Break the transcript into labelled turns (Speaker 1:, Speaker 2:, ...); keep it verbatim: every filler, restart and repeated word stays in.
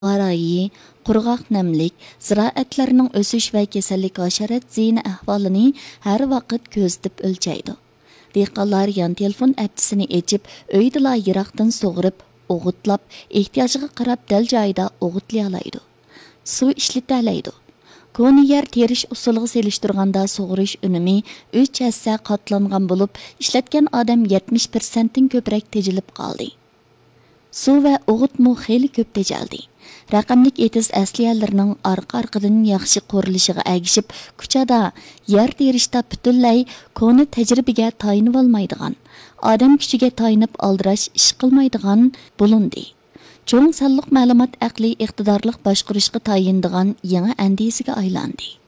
Speaker 1: Arayi, qurg'oq namlik, ziroatlarning o'sish va kasallik hasharat ziyni ahvolini har vaqt ko'zitib o'lchaydi. Dehqonlar yon telefon aptisini echib, uydila yiroqdan sug'urib, o'g'itlab, ehtiyojiga qarab dal joyida o'g'itli olaydi. Suv ishlatalaydi. Koni yer terish usuliga selishtirganda sug'urish unumi uch hassa qatlangan bo'lib, ishlatgan odam yetmish persent dan ko'proq tejilib qoldi. Suv va o'g'itmu xeyli ko'p tejaldi. Raqamlik etiz asliyalarning arqa-arqadan yaxshi qo'rilishiga agishib, kuchada yer terishda butunlay koni tajribaga tayinib olmaydigan, odam kuchiga tayinib aldirash ish qilmaydigan bo'lundi. Cho'ng sonliq ma'lumot aqliy iqtidorlik boshqarishga tayindigan yangi andisiga aylandi.